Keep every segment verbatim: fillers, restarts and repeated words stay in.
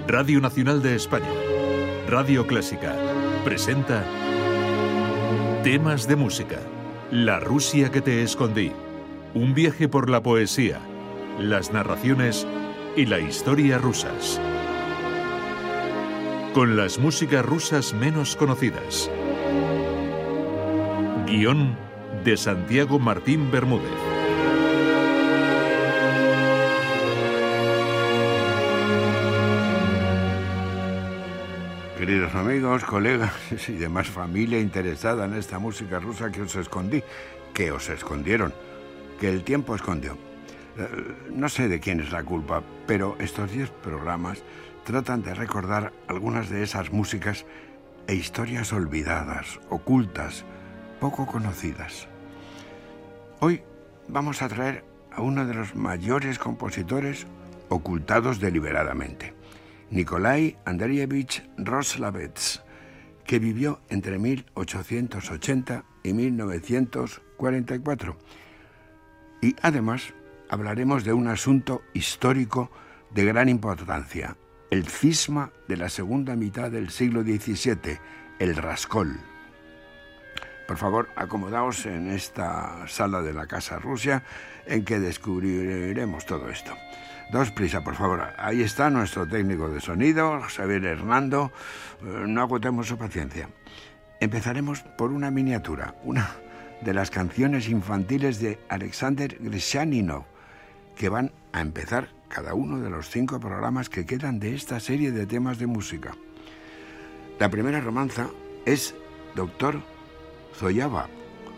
Radio Nacional de España, Radio Clásica, presenta Temas de música. La Rusia que te escondí. Un viaje por la poesía, las narraciones y la historia rusas. Con las músicas rusas menos conocidas. Guión de Santiago Martín Bermúdez. Queridos amigos, colegas y demás familia interesada en esta música rusa que os escondí, que os escondieron, que el tiempo escondió. No sé de quién es la culpa, pero estos diez programas tratan de recordar algunas de esas músicas e historias olvidadas, ocultas, poco conocidas. Hoy vamos a traer a uno de los mayores compositores ocultados deliberadamente, Nikolai Andreyevich Roslavets, que vivió entre mil ochocientos ochenta y mil novecientos cuarenta y cuatro. Y además hablaremos de un asunto histórico de gran importancia, el cisma de la segunda mitad del siglo diecisiete, el Raskol. Por favor, acomodaos en esta sala de la Casa Rusia en que descubriremos todo esto. Daos prisa, por favor. Ahí está nuestro técnico de sonido, Xavier Hernando. No agotemos su paciencia. Empezaremos por una miniatura, una de las canciones infantiles de Alexander Grishaninov, que van a empezar cada uno de los cinco programas que quedan de esta serie de temas de música. La primera romanza es Doctor Zoyava.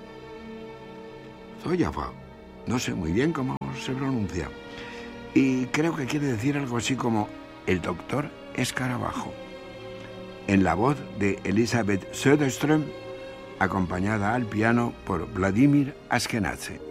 Zoyava. No sé muy bien cómo se pronuncia. Y creo que quiere decir algo así como el doctor Escarabajo. En la voz de Elizabeth Söderström, acompañada al piano por Vladimir Ashkenazy.